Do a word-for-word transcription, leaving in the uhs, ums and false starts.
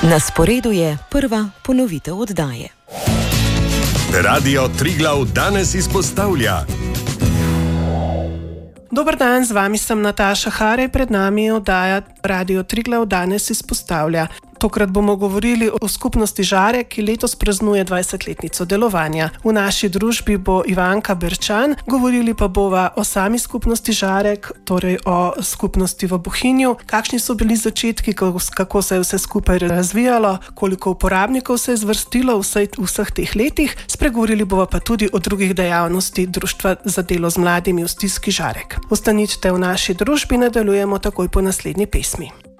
Na sporedu je prva ponovitev oddaje. Radio Triglav danes izpostavlja. Dober dan, z vami sem Nataša Harej, pred nami je oddaja Radio Triglav danes izpostavlja. Tokrat bomo govorili o skupnosti Žarek, ki letos praznuje dvajsetletnico delovanja. V naši družbi bo Ivanka Berčan, govorili pa bova o sami skupnosti Žarek, torej o skupnosti v Bohinju, kakšni so bili začetki, kako se je vse skupaj razvijalo, koliko uporabnikov se je zvrstilo v vseh teh letih, spregovorili bova pa tudi o drugih dejavnosti Društva za delo z mladimi v stiski Žarek. Ostanite v naši družbi, nadaljujemo takoj po naslednji pesmi.